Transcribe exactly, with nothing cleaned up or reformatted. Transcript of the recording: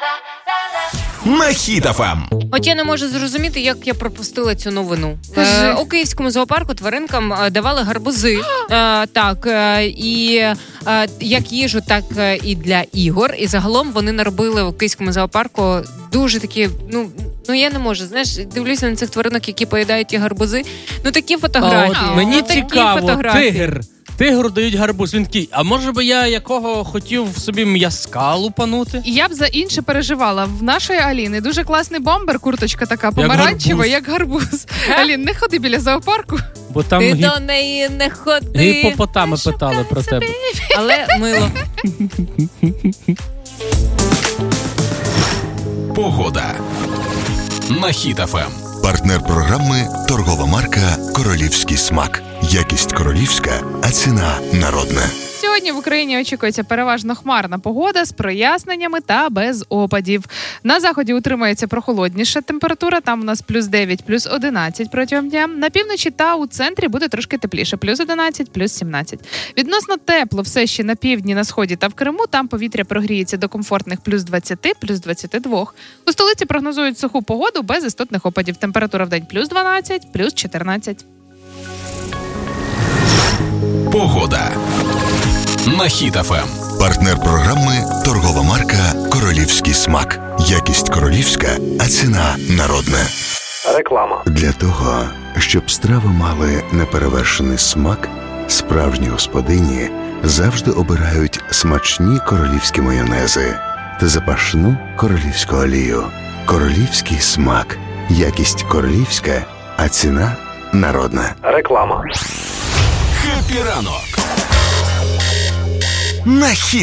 На Хіт еф ем. От я не можу зрозуміти, як я пропустила цю новину. Кажи. Е, у Київському зоопарку тваринкам е, давали гарбузи. Е, так, е, і е, як їжу, так і для ігор. І загалом вони наробили у Київському зоопарку дуже такі, ну, ну я не можу, знаєш, дивлюся на цих тваринок, які поїдають ті гарбузи. Ну такі фотографії. А от мені ну, такі цікаво, фотографії. тигр. Тигру дають гарбуз. Він такий, а може би я якого хотів собі м'язка лупанути? Я б за інше переживала. В нашої Аліни дуже класний бомбер, курточка така помаранчева, як гарбуз. Як гарбуз. Алін, не ходи біля зоопарку. Бо там Ти гіп... до неї не ходи. гіпопотами питали про тебе. Але мило. Погода. На Хіт еф ем. Партнер програми – торгова марка «Королівський смак». Якість королівська, а ціна народна. Сьогодні в Україні очікується переважно хмарна погода з проясненнями та без опадів. На заході утримується прохолодніша температура, там у нас плюс дев'ять, плюс одинадцять протягом дня. На півночі та у центрі буде трошки тепліше, плюс одинадцять, плюс сімнадцять. Відносно тепло все ще на півдні, на сході та в Криму, там повітря прогріється до комфортних плюс двадцять, плюс двадцять два. У столиці прогнозують суху погоду без істотних опадів. Температура в день плюс дванадцять, плюс чотирнадцять. Погода. На Хіт еф ем. Партнер програми – торгова марка «Королівський смак». Якість королівська, а ціна народна. Реклама. Для того, щоб страви мали неперевершений смак, справжні господині завжди обирають смачні королівські майонези та запашну королівську олію. Королівський смак. Якість королівська, а ціна народна. Реклама. Хеппі ранок. На Хіт